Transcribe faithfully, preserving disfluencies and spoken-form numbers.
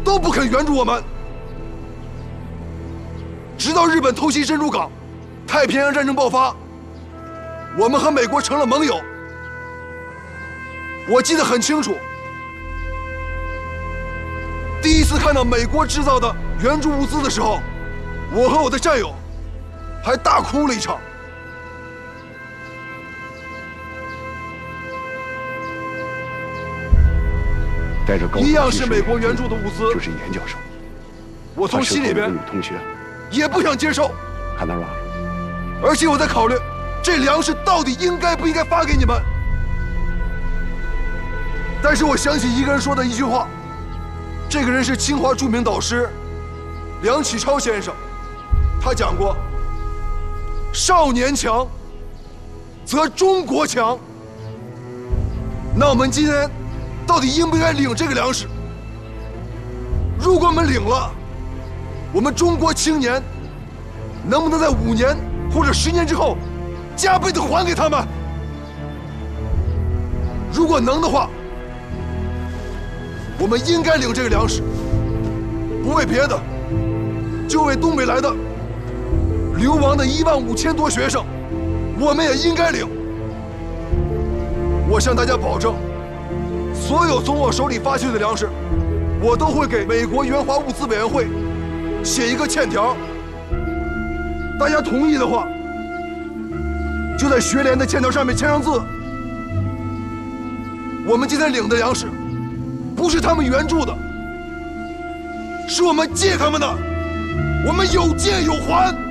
都不肯援助我们。直到日本偷袭珍珠港，太平洋战争爆发，我们和美国成了盟友。我记得很清楚，第一次看到美国制造的援助物资的时候，我和我的战友还大哭了一场。 带着高一样是美国援助的物资， 就是严教授。 我从心里边女同学也不想接受， 看到了吧？ 而且我在考虑，这粮食到底应该不应该发给你们。但是我想起一个人说的一句话，这个人是清华著名导师梁启超先生，他讲过：少年强，则中国强。那我们今天到底应不应该领这个粮食？如果我们领了，我们中国青年能不能在五年或者十年之后加倍的还给他们？如果能的话，我们应该领这个粮食，不为别的，就为东北来的流亡的一万五千多学生，我们也应该领。我向大家保证，所有从我手里发去的粮食，我都会给美国援华物资委员会写一个欠条。大家同意的话，就在学联的欠条上面签上字。我们今天领的粮食，不是他们援助的，是我们借他们的，我们有借有还。